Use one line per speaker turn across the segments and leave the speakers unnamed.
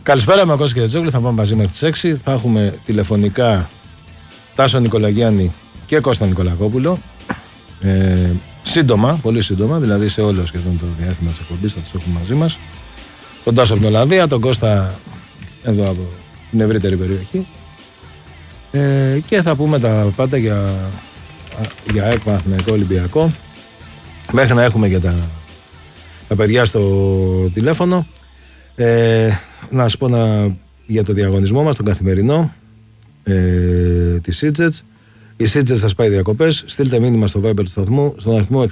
Καλησπέρα, με Κώστα Κερατζόγλου. Θα πάμε μαζί μέχρι τις 6. Θα έχουμε τηλεφωνικά Τάσο Νικολαγιάννη και Κώστα Νικολακόπουλο. Σύντομα, πολύ σύντομα, δηλαδή σε όλο σχεδόν το διάστημα της εκπομπής θα τους έχουμε μαζί μας. Τον Τάσο από την Ολλανδία, τον Κώστα εδώ από την ευρύτερη περιοχή. Και θα πούμε τα πάντα για ΑΕΚ, Παναθηναϊκό, Ολυμπιακό. Μέχρι να έχουμε και τα παιδιά στο τηλέφωνο. Να σας πω για το διαγωνισμό μας, τον καθημερινό της Σίτζετς. Η Σίτζετς θα πάει διακοπές. Στείλτε μήνυμα στο Viber του σταθμού στον αριθμό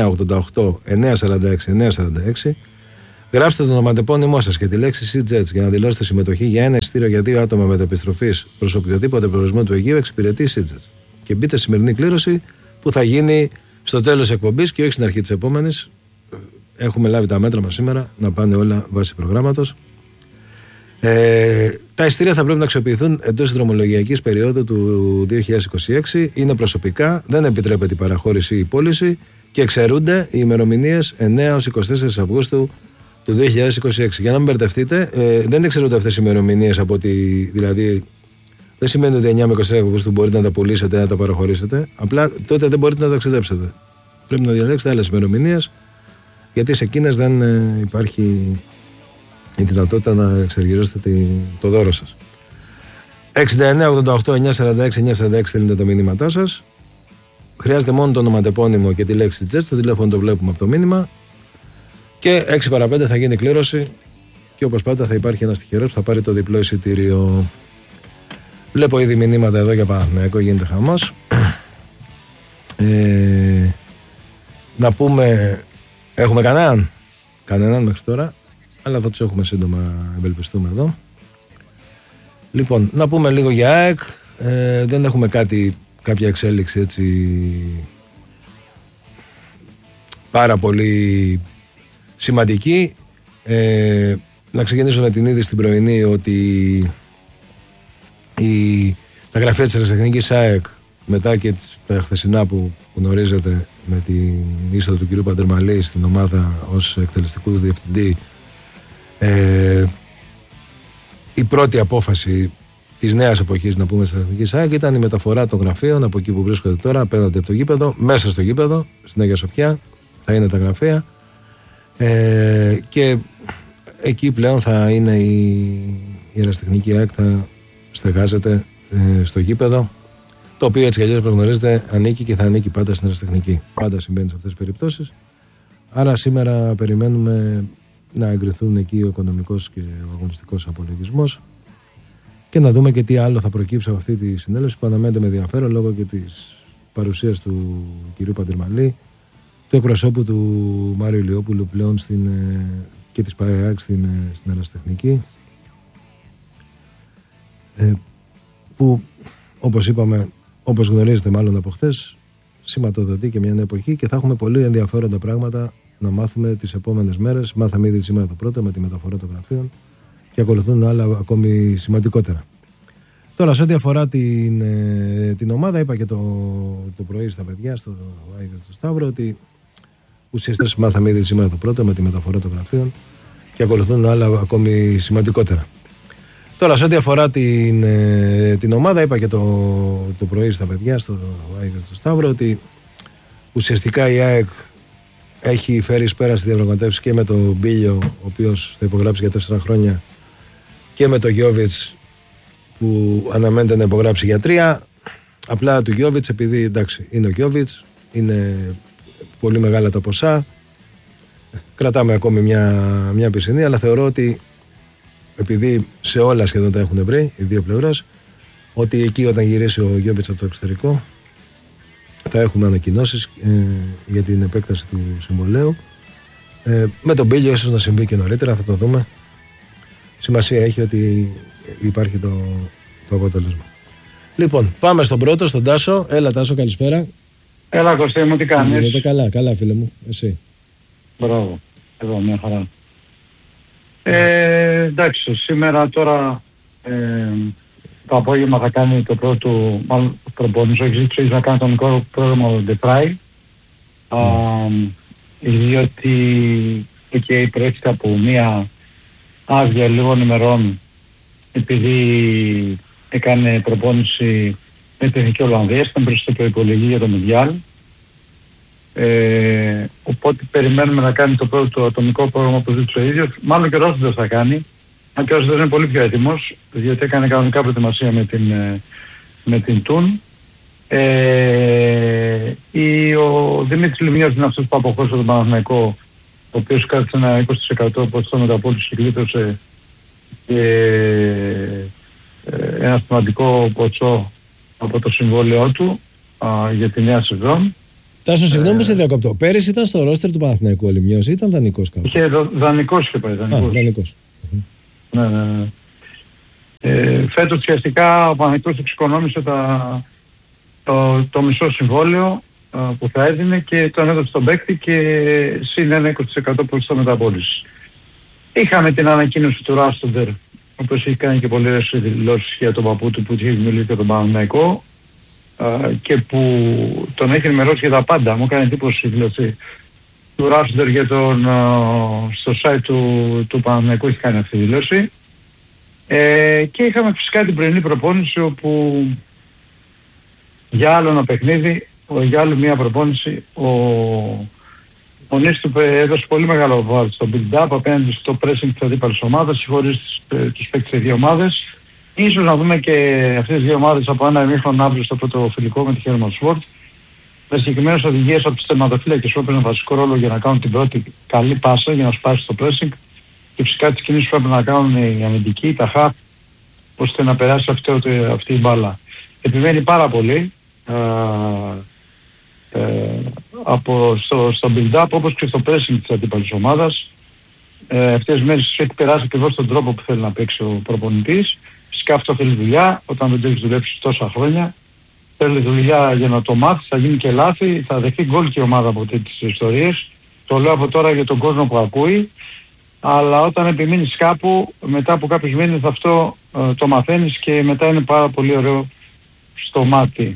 6988-946-946. Γράψτε το ονοματεπώνυμό σας και τη λέξη Σίτζετς για να δηλώσετε συμμετοχή για ένα εισιτήριο για 2 άτομα μετεπιστροφής προς οποιοδήποτε προορισμό του Αιγείου εξυπηρετεί η Σίτζετς. Και μπείτε στη σημερινή κλήρωση που θα γίνει στο τέλος της εκπομπής και όχι στην αρχή της επόμενης. Έχουμε λάβει τα μέτρα μας σήμερα να πάνε όλα βάσει προγράμματος. Τα εισιτήρια θα πρέπει να αξιοποιηθούν εντός της δρομολογιακής περίοδου του 2026. Είναι προσωπικά, δεν επιτρέπεται η παραχώρηση ή η πώληση και εξαιρούνται οι ημερομηνίες 9 ως 24 Αυγούστου του 2026. Για να μην μπερδευτείτε, δεν εξαιρούνται αυτές οι ημερομηνίες από ότι, δηλαδή, δεν σημαίνει ότι 9 με 24 Αυγούστου μπορείτε να τα πουλήσετε, να τα παραχωρήσετε. Απλά τότε δεν μπορείτε να τα ταξιδέψετε. Πρέπει να διαλέξετε άλλες ημερομηνίες, γιατί σε εκείνες δεν υπάρχει η δυνατότητα να εξεργυρώσετε το δώρο σας. 6988-946-946 στέλνετε τα μηνύματά σας. Χρειάζεται μόνο το ονοματεπώνυμο και τη λέξη Jets. Το τηλέφωνο το βλέπουμε από το μήνυμα. Και 6 παρα 5 θα γίνει κλήρωση. Και όπως πάντα θα υπάρχει ένας τυχερός που θα πάρει το διπλό εισιτήριο. Βλέπω ήδη μηνύματα εδώ για Παναθηναϊκό, γίνεται χαμός. Να πούμε, έχουμε κανέναν μέχρι τώρα, αλλά θα τους έχουμε σύντομα, ευελπιστούμε εδώ. Λοιπόν, να πούμε λίγο για ΑΕΚ. Δεν έχουμε κάποια εξέλιξη έτσι πάρα πολύ σημαντική. Να ξεκινήσω με την είδηση την πρωινή ότι τα γραφεία της Αεραστεχνικής ΑΕΚ, μετά και τα χθεσινά που γνωρίζετε με την είσοδο του κ. Παντερμαλή στην ομάδα ως εκτελεστικού διευθυντή, η πρώτη απόφαση της νέας εποχής, να πούμε, της Αεραστεχνικής ΑΕΚ ήταν η μεταφορά των γραφείων από εκεί που βρίσκονται τώρα, απέναντι από το γήπεδο, μέσα στο γήπεδο, στην Αγία Σοφιά θα είναι τα γραφεία, και εκεί πλέον θα είναι η Αεραστεχνική ΑΕΚ, θα στεγάζεται στο γήπεδο, το οποίο έτσι κι αλλιώς προγνωρίζετε ανήκει και θα ανήκει πάντα στην Αεραστεχνική. Πάντα συμβαίνει σε αυτές τις περιπτώσεις. Άρα σήμερα περιμένουμε να εγκριθούν εκεί ο οικονομικός και ο αγωνιστικός απολογισμός και να δούμε και τι άλλο θα προκύψει από αυτή τη συνέλευση που αναμένεται με ενδιαφέρον λόγω και της παρουσίας του κυρίου Παντερμαλή, του εκπροσώπου του Μάριου Ηλιόπουλου πλέον και της ΠΑΕΑΚ στην Αεραστεχνική, που όπως είπαμε, όπως γνωρίζετε μάλλον από χθες, σηματοδοτεί και μια νέα εποχή και θα έχουμε πολύ ενδιαφέροντα πράγματα να μάθουμε τις επόμενες μέρες. Μάθαμε ήδη σήμερα το πρώτο με τη μεταφορά των γραφείων και ακολουθούν άλλα ακόμη σημαντικότερα. Τώρα, σε ό,τι αφορά την ομάδα, είπα και το πρωί στα παιδιά στο Σταύρο ότι ουσιαστικά μάθαμε ήδη σήμερα το πρώτο με τη μεταφορά των γραφείων και ακολουθούν άλλα ακόμη σημαντικότερα. Τώρα, σε ό,τι αφορά την ομάδα, είπα και το πρωί στα παιδιά στο Σταύρο ότι ουσιαστικά η ΑΕΚ έχει φέρει εις πέρα στη διαπραγματεύση και με τον Μπίλιο, ο οποίος θα υπογράψει για 4 χρόνια, και με τον Γιόβιτς που αναμένεται να υπογράψει για 3. Απλά του Γιόβιτς, επειδή εντάξει είναι ο Γιόβιτς, είναι πολύ μεγάλα τα ποσά, κρατάμε ακόμη μια πισινή, αλλά θεωρώ ότι επειδή σε όλα σχεδόν τα έχουν βρει οι δύο πλευρές, ότι εκεί όταν γυρίσει ο Γιόβιτς από το εξωτερικό θα έχουμε ανακοινώσεις για την επέκταση του συμβολαίου. Με τον Μπίλιο ίσως να συμβεί και νωρίτερα, θα το δούμε. Σημασία έχει ότι υπάρχει το αποτέλεσμα. Λοιπόν, πάμε στον πρώτο, στον Τάσο. Έλα Τάσο, καλησπέρα.
Έλα Κωστή μου, τι κάνεις?
Γίνεται καλά φίλε μου, εσύ?
Μπράβο, εδώ μια χαρά. Εντάξει, σήμερα τώρα το απόγευμα θα κάνει το πρώτο, μάλλον προπόνηση, όχι ζήτησε να κάνει το μικρό πρόγραμμα The Pride, διότι εκεί προέρχεται από μια άδεια λίγων ημερών επειδή έκανε προπόνηση με την Εθνική Ολλανδία, ήταν προς το προϋπολογή για το Μουντιάλ. Οπότε περιμένουμε να κάνει το πρώτο ατομικό πρόγραμμα που ζήτησε ο ίδιος. Μάλλον και ο Ρόστερ θα κάνει. Αν και ο Ρόστερ είναι πολύ πιο έτοιμος, διότι έκανε κανονικά προετοιμασία με την Τουν. Ο Δημήτρης Λιμιός είναι αυτός που αποχώρησε τον Παναθηναϊκό, ο οποίος κάθισε ένα 20% ποσοστό μεταπόλησης και γλίτωσε ένα σημαντικό ποσό από το συμβόλαιό του για τη νέα σεζόν.
Τάσο, συγγνώμη που σε διακόπτω. Πέρυσι ήταν στο ρόστερ του Παναθηναϊκού ο Λιμιός ή ήταν δανεικός κάπου?
Δανεικός είχε πάει.
Δανεικός.
Ναι. Φέτος ουσιαστικά ο Παναθηναϊκός εξοικονόμησε το μισό συμβόλαιο που θα έδινε και τον έδωσε στον παίκτη και συν ένα 20% ποσοστό μεταπόλησης. Είχαμε την ανακοίνωση του Ράστοντερ, ο οποίος έχει κάνει και πολλές δηλώσεις για τον παππού του που είχε μιλήσει για τον Παναθηναϊκό και που τον έχει ενημερώσει για τα πάντα. Μου έκανε εντύπωση η δήλωση του Ράστοντερ για στο site του Παναθηναϊκού, έχει κάνει αυτή τη δήλωση. Και είχαμε φυσικά την πρωινή προπόνηση όπου για άλλο ένα παιχνίδι, για άλλη μια προπόνηση, ο Νίστου έδωσε πολύ μεγάλο βάρος στο build-up απέναντι στο pressing της αντίπαλης ομάδας, συγχωρείς τους παίκτες σε δύο ομάδες. Ίσως να δούμε και αυτές τις δύο ομάδες από ένα ημίχρονο αύριο στο πρώτο φιλικό με τη Χέρμαν Σπορτ. Με συγκεκριμένες οδηγίες από τους τερματοφύλακες που έπαιρναν βασικό ρόλο για να κάνουν την πρώτη καλή πάσα για να σπάσει το pressing και φυσικά τις κινήσεις που έπρεπε να κάνουν οι αμυντικοί, τα half, ώστε να περάσει αυτή η μπάλα. Επιμένει πάρα πολύ στο build-up όπως και στο pressing της αντίπαλης ομάδας. Αυτές τις μέρες έχει περάσει ακριβώς τον τρόπο που θέλει να παίξει ο προπονητής. Φυσικά αυτό θέλει δουλειά, όταν δεν το έχεις δουλέψει τόσα χρόνια. Θέλει δουλειά για να το μάθεις, θα γίνει και λάθη, θα δεχτεί γκολ και η ομάδα από τέτοιες ιστορίες. Το λέω από τώρα για τον κόσμο που ακούει. Αλλά όταν επιμείνεις κάπου, μετά από κάποιους μήνες αυτό το μαθαίνεις και μετά είναι πάρα πολύ ωραίο στο μάτι.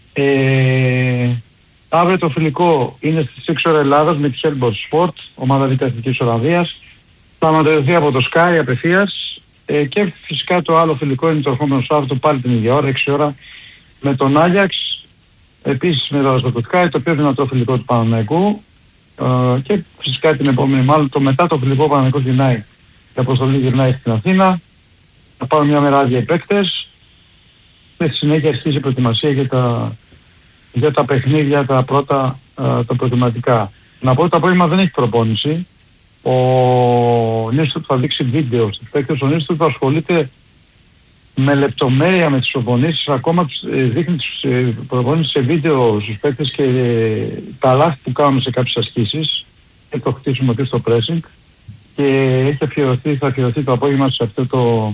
Αύριο το φιλικό είναι στις 6 ώρα Ελλάδας με τη Helmond Sport, ομάδα Β' Εθνικής Ολλανδίας. Θα ανατολωθεί από το Sky απευθείας και φυσικά το άλλο φιλικό είναι το ερχόμενο Σάββατο πάλι την ίδια ώρα, 6 ώρα με τον Άγιαξ. Επίσης με το Sky, το πιο δυνατό φιλικό του Παναθηναϊκού και φυσικά την επόμενη, μάλλον το μετά το φιλικό Παναθηναϊκός γυρνάει, η αποστολή γυρνάει στην Αθήνα. Θα πάρουν μια μέρα άδεια οι παίκτες. Με συνέχεια αρχίζει η προετοιμασία για τα παιχνίδια, τα πρώτα, τα προετοιματικά. Να πω ότι το απόγευμα δεν έχει προπόνηση. Ο Νίστο θα δείξει βίντεο στους παίκτες. Ο Νίστο θα ασχολείται με λεπτομέρεια με τις προπονήσεις. Ακόμα δείχνει τις προπονήσεις σε βίντεο στους παίκτες και τα λάθη που κάνουμε σε κάποιες ασκήσεις. Έχει το χτίσιμο και στο pressing. Και θα αφιερωθεί το απόγευμα σε αυτό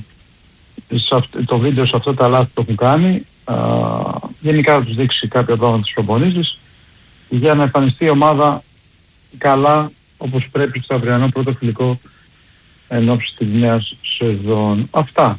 το βίντεο, σε αυτά τα λάθη που έχουν κάνει. Γενικά θα τους δείξει κάποια πράγματα στις προπονήσεις για να εμφανιστεί η ομάδα καλά όπως πρέπει στο αυριανό πρώτο φιλικό ενόψει της νέας σεζόν. Αυτά.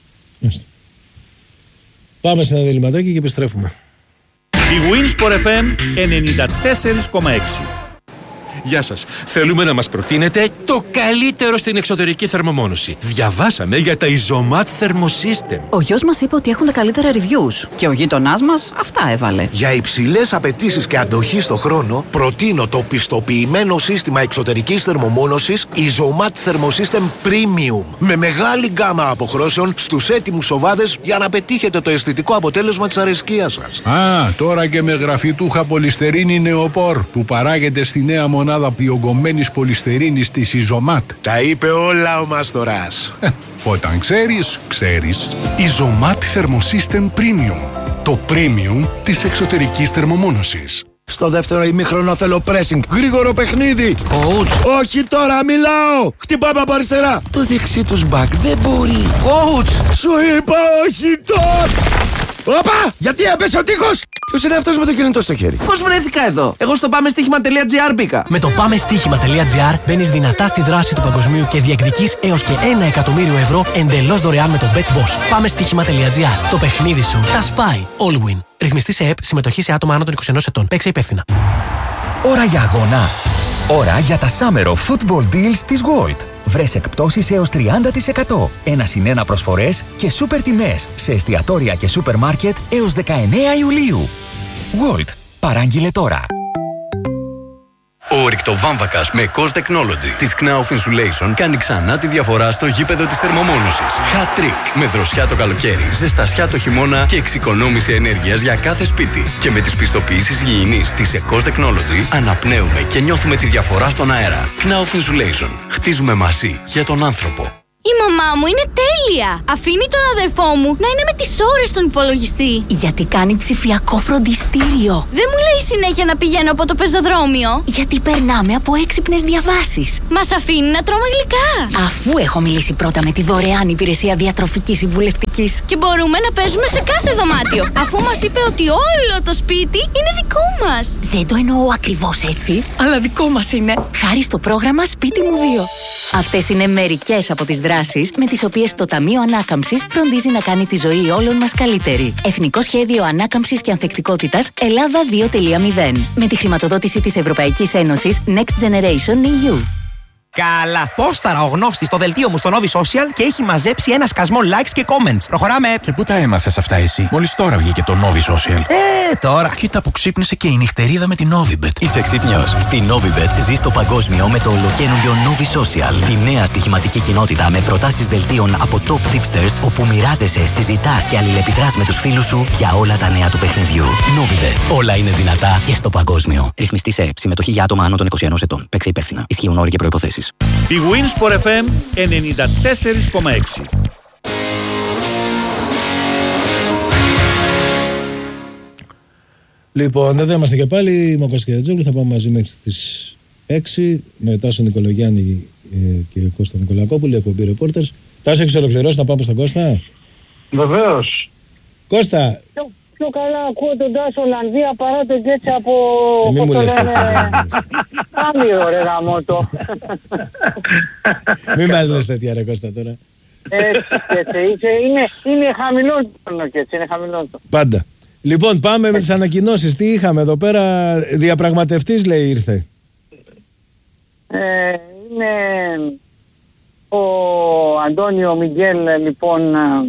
Πάμε σε ένα διαλυματάκι και επιστρέφουμε.
Η Winsport FM 94,6.
Γεια σας. Θέλουμε να μας προτείνετε το καλύτερο στην εξωτερική θερμομόνωση. Διαβάσαμε για τα Isomat Thermosystem.
Ο γιος μας είπε ότι έχουν τα καλύτερα reviews και ο γείτονάς μας αυτά έβαλε.
Για υψηλές απαιτήσεις και αντοχή στο χρόνο, προτείνω το πιστοποιημένο σύστημα εξωτερικής θερμομόνωσης Isomat Thermosystem Premium. Με μεγάλη γκάμα αποχρώσεων στους έτοιμους οβάδες για να πετύχετε το αισθητικό αποτέλεσμα της αρεσκίας σας.
Τώρα και με γραφιτούχα πολυστερίνη νεοπόρ που παράγεται στη νέα μονάδα διογκωμένης πολυστερίνης της Isomat.
Τα είπε όλα ο Μάστορας.
Όταν ξέρεις, ξέρεις.
Isomat Thermosystem Premium. Το premium της εξωτερικής θερμομόνωσης.
Στο δεύτερο ημίχρονο θέλω pressing. Γρήγορο παιχνίδι. Coach. Όχι τώρα, μιλάω. Χτυπάμε από αριστερά. Το δεξί τους μπακ δεν μπορεί. Coach. Σου είπα όχι τώρα. Όπα! Γιατί έπεσε ο τείχος! Ποιος είναι αυτός με το κινητό στο χέρι?
Πώς βρέθηκα εδώ? Εγώ στο πάμεστοίχημα.gr μπήκα.
Με το πάμεστοίχημα.gr μπαίνεις δυνατά στη δράση του παγκοσμίου και διεκδικείς έως και 1 εκατομμύριο ευρώ εντελώς δωρεάν με το BetBoss. Πάμεστοίχημα.gr. Το παιχνίδι σου τα σπάει. All win. Ρυθμιστή σε ΕΠ, συμμετοχή σε άτομα άνω των 21 ετών. Παίξε υπεύθυνα.
Ώρα για αγώνα. Ώρα για τα Summer of Football Deals της Gold. Βρες εκπτώσεις έως 30%. 1+1 προσφορές και σούπερ τιμές σε εστιατόρια και σούπερ μάρκετ έως 19 Ιουλίου. World. Παράγγειλε τώρα.
Ο ορυκτοβάμβακας με COS Technology της Knauf Insulation κάνει ξανά τη διαφορά στο γήπεδο της θερμομόνωσης. Hat trick. Με δροσιά το καλοκαίρι, ζεστασιά το χειμώνα και εξοικονόμηση ενέργειας για κάθε σπίτι. Και με τις πιστοποιήσεις υγιεινής της COS Technology αναπνέουμε και νιώθουμε τη διαφορά στον αέρα. Knauf Insulation. Χτίζουμε μαζί για τον άνθρωπο.
Η μαμά μου είναι τέλεια! Αφήνει τον αδερφό μου να είναι με τις ώρες στον υπολογιστή.
Γιατί κάνει ψηφιακό φροντιστήριο.
Δεν μου λέει συνέχεια να πηγαίνω από το πεζοδρόμιο.
Γιατί περνάμε από έξυπνες διαβάσεις.
Μας αφήνει να τρώμε γλυκά.
Αφού έχω μιλήσει πρώτα με τη δωρεάν υπηρεσία διατροφικής συμβουλευτικής.
Και μπορούμε να παίζουμε σε κάθε δωμάτιο. Αφού μας είπε ότι όλο το σπίτι είναι δικό μας.
Δεν το εννοώ ακριβώς έτσι, αλλά δικό μας είναι. Χάρη στο πρόγραμμα Σπίτι μου 2. Αυτές είναι μερικές από τις δράσεις με τις οποίες το Ταμείο Ανάκαμψης φροντίζει να κάνει τη ζωή όλων μας καλύτερη. Εθνικό Σχέδιο Ανάκαμψης και Ανθεκτικότητας Ελλάδα 2.0. Με τη χρηματοδότηση της Ευρωπαϊκής Ένωσης Next Generation EU.
Καλά. Πόσταρα ο γνώστης στο δελτίο μου στο Novi Social και έχει μαζέψει ένα σκασμό likes και comments. Προχωράμε.
Και πού τα έμαθες αυτά εσύ? Μόλις τώρα βγήκε το Novi Social.
Τώρα.
Κοίτα που ξύπνησε και η νυχτερίδα με την Novibet.
Είσαι ξύπνιος? Στη Novibet ζεις το παγκόσμιο με το ολοκαίνουργιο Novi Social. Τη νέα στοιχηματική κοινότητα με προτάσεις δελτίων από top tipsters, όπου μοιράζεσαι, συζητάς και αλληλεπιδράς με τους φίλους σου για όλα τα νέα του παιχνιδιού. Novibet. Όλα είναι δυνατά και στο παγκόσμιο. Ρυθμιστή σε ΕΠ. Συμμετοχή για άτομα άνω των 21 ετών. Παίξε υπεύθυνα. Ισχύουν όροι και προϋποθέσεις.
Η Winsport FM 94,6.
Λοιπόν, εδώ είμαστε και πάλι. Μοκός και Τζόγλου. Θα πάμε μαζί μέχρι τις 6 με Τάσο Νικολογιάννη και Κώστα Νικολακόπουλη, εκπομπή Reporters. Τάσο, έχεις ολοκληρώσει να πάμε στον Κώστα?
Βεβαίως.
Κώστα.
Πιο καλά ακούω τον Τάσο Ολλανδία παρά τον Γκέτσα από...
Μην μου λες τέτοια.
Άμυρο ρε γαμώτο.
Μην μας λες τέτοια ρε Κώστα τώρα.
Έτσι, είναι χαμηλό το Γκέτσα, είναι χαμηλό το.
Πάντα. Λοιπόν, πάμε με τις ανακοινώσεις. Τι είχαμε εδώ πέρα? Διαπραγματευτής λέει ήρθε.
Είναι ο Αντώνιο Μιγγέλ λοιπόν...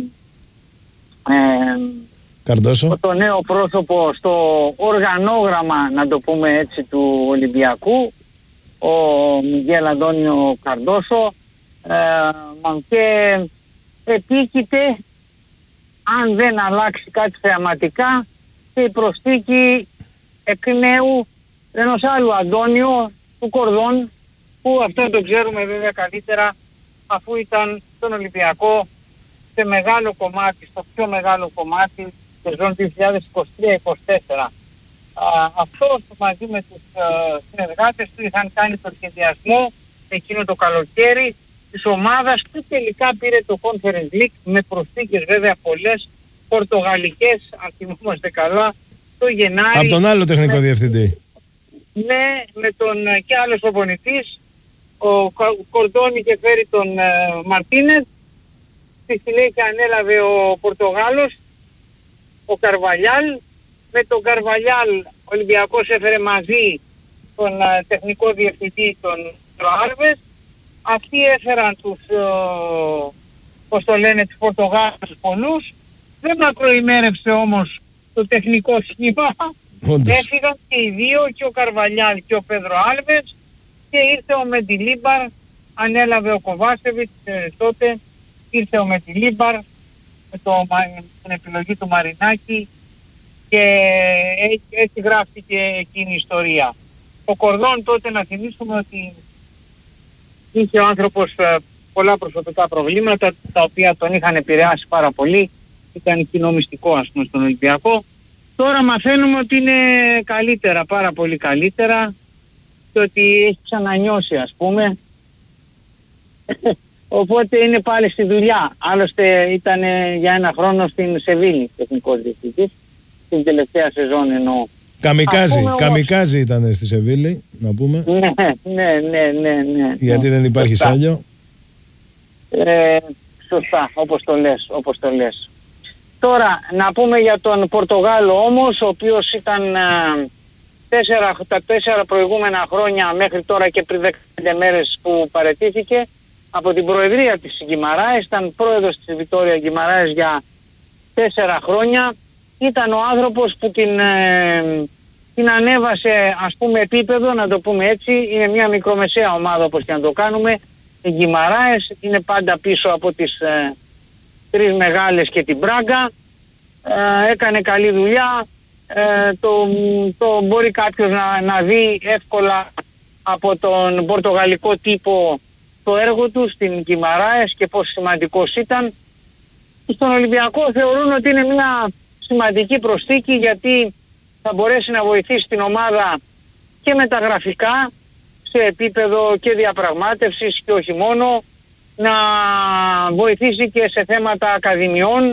Καρντόσο.
Το νέο πρόσωπο στο οργανόγραμμα, να το πούμε έτσι, του Ολυμπιακού, ο Μιγγέλ Αντώνιο Καρντόσο, και επίκειται, αν δεν αλλάξει κάτι θεαματικά, και η προσθήκη εκ νέου ενός άλλου Αντώνιο, του Κορδόν, που αυτό το ξέρουμε βέβαια καλύτερα, αφού ήταν στον Ολυμπιακό σε μεγάλο κομμάτι, στο πιο μεγάλο κομμάτι σεζόν 2023-2024. Αυτός μαζί με τους συνεργάτες του είχαν κάνει το σχεδιασμό εκείνο το καλοκαίρι της ομάδας που τελικά πήρε το Conference League, με προσθήκες βέβαια πολλές πορτογαλικές, αν θυμόμαστε καλά, το Γενάρη.
Από τον άλλο τεχνικό διευθυντή.
Ναι, με τον και άλλος προπονητής, ο Κορδόν είχε φέρει τον Μαρτίνες, στη συνέχεια ανέλαβε ο Πορτογάλος, ο Καρβαλιάλ. Με τον Καρβαλιάλ ο Ολυμπιακός έφερε μαζί τον τεχνικό διευθυντή, τον Άλβες. Αυτοί έφεραν τους, πώς το λένε, τους Πορτογάλους πολλούς. Δεν μακροημέρευσε όμως το τεχνικό σχήμα. Έφυγαν και οι δύο, και ο Καρβαλιάλ και ο Πέδρο Άλβες, και ήρθε ο Μεντιλίμπαρ, ανέλαβε ο Κοβάσεβιτς τότε, ήρθε ο Μεντιλίμπαρ με την επιλογή του Μαρινάκη, και έτσι γράφτηκε εκείνη η ιστορία. Ο Κορδόν τότε, να θυμίσουμε ότι είχε ο άνθρωπος πολλά προσωπικά προβλήματα, τα οποία τον είχαν επηρεάσει πάρα πολύ. Ήταν κοινομιστικό, ας πούμε, στον Ολυμπιακό. Τώρα μαθαίνουμε ότι είναι καλύτερα, πάρα πολύ καλύτερα, και ότι έχει ξανανιώσει, ας πούμε. Οπότε είναι πάλι στη δουλειά. Άλλωστε ήταν για ένα χρόνο στην Σεβίλη τεχνικός διευθυντής, την τελευταία σεζόν εννοώ.
Καμικάζι ήταν στη Σεβίλη, να πούμε.
Ναι.
Γιατί δεν υπάρχει Σάλιο.
Σωστά, όπως το λες. Τώρα, να πούμε για τον Πορτογάλο όμως, ο οποίος ήταν τα 4 προηγούμενα χρόνια μέχρι τώρα και πριν 15 μέρες που παραιτήθηκε, από την προεδρία της Γκιμαράες, ήταν πρόεδρος της Βιτόρια Γκιμαράες για 4 χρόνια. Ήταν ο άνθρωπος που την ανέβασε, ας πούμε, επίπεδο, να το πούμε έτσι. Είναι μια μικρομεσαία ομάδα, όπως και να το κάνουμε. Οι Γκιμαράες είναι πάντα πίσω από τις 3 μεγάλες και την Μπράγκα. Έκανε καλή δουλειά. Το μπορεί κάποιος να δει εύκολα από τον πορτογαλικό τύπο το έργο του στην Γκιμαράες και πόσο σημαντικός ήταν. Στον Ολυμπιακό θεωρούν ότι είναι μια σημαντική προσθήκη, γιατί θα μπορέσει να βοηθήσει την ομάδα και μεταγραφικά σε επίπεδο και διαπραγμάτευσης και όχι μόνο, να βοηθήσει και σε θέματα ακαδημιών